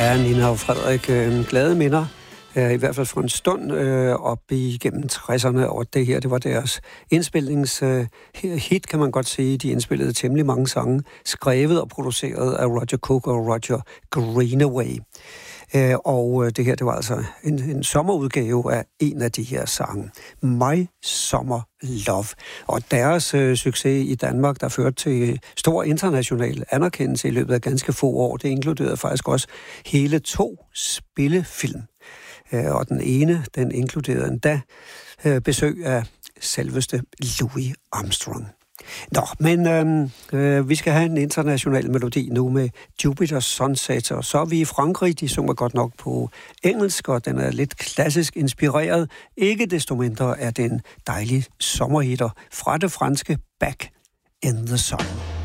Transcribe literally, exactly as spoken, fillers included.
Ja, Nina og Frederik, øh, glade minder, øh, i hvert fald for en stund øh, op igennem tresserne, og det her, det var deres indspillings øh, hit, kan man godt sige. De indspillede temmelig mange sange, skrevet og produceret af Roger Cook og Roger Greenaway. Øh, og det her, det var altså en, en sommerudgave af en af de her sange, My Summer Love. Og deres øh, succes i Danmark, der førte til stor international anerkendelse i løbet af ganske få år, det inkluderede faktisk også hele to spillefilm. Øh, og den ene, den inkluderede endda øh, besøg af selveste Louis Armstrong. Nå, men øh, øh, vi skal have en international melodi nu med Jupiter Sunset, og så er vi i Frankrig. De synger godt nok på engelsk, og den er lidt klassisk inspireret. Ikke desto mindre er den dejlige sommerhitter fra det franske Back in the Sun.